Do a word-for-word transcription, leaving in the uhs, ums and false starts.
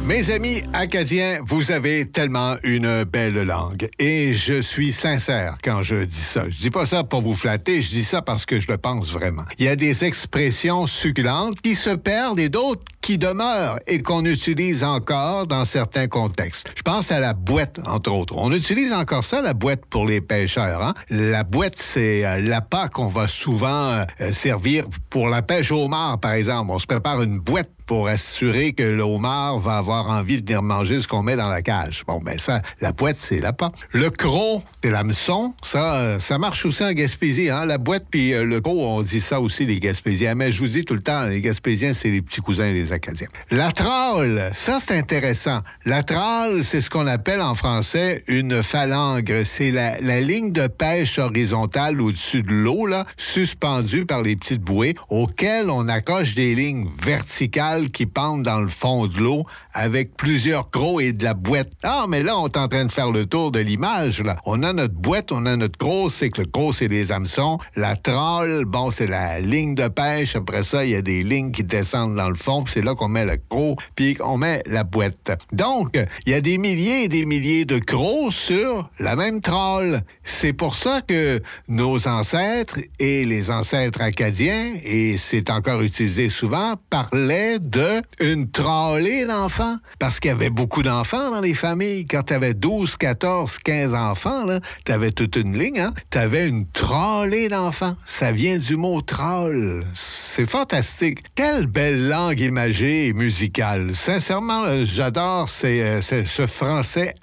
Mes amis acadiens, vous avez tellement une belle langue. Et je suis sincère quand je dis ça. Je dis pas ça pour vous flatter, je dis ça parce que je le pense vraiment. Il y a des expressions succulentes qui se perdent et d'autres qui demeurent et qu'on utilise encore dans certains contextes. Je pense à la boîte, entre autres. On utilise encore ça, la boîte, pour les pêcheurs. Hein? La boîte, c'est euh, l'appât qu'on va souvent euh, servir pour la pêche au homard, par exemple. On se prépare une boîte pour assurer que le homard va avoir envie de venir manger ce qu'on met dans la cage. Bon, ben ça, la boîte, c'est l'appât. Le croc, c'est l'hameçon. Ça, euh, ça marche aussi en Gaspésie. Hein? La boîte puis euh, le croc, on dit ça aussi, les Gaspésiens. Mais je vous dis tout le temps, les Gaspésiens, c'est les petits cousins des Acadiens. La tralle, ça, c'est intéressant. La tralle, c'est ce qu'on appelle en français une phalangre. C'est la, la ligne de pêche horizontale au-dessus de l'eau, là, suspendue par les petites bouées, auxquelles on accroche des lignes verticales qui pendent dans le fond de l'eau avec plusieurs crocs et de la boîte. Ah, mais là, on est en train de faire le tour de l'image, là. On a notre boîte, on a notre croc, c'est que le croc, c'est les hameçons. La tralle, bon, c'est la ligne de pêche. Après ça, il y a des lignes qui descendent dans le fond, puis c'est là qu'on met le croc, puis on met la boîte. Donc, il y a des milliers et des milliers de crocs sur la même tralle. C'est pour ça que nos ancêtres et les ancêtres acadiens, et c'est encore utilisé souvent, parlaient de une tralée d'enfants. Parce qu'il y avait beaucoup d'enfants dans les familles. Quand tu avais douze, quatorze, quinze enfants, tu avais toute une ligne, hein? Tu avais une tralée d'enfants. Ça vient du mot tralle. C'est fantastique. Quelle belle langue imagée et musicale. Sincèrement, j'adore ces, euh, ces, ce français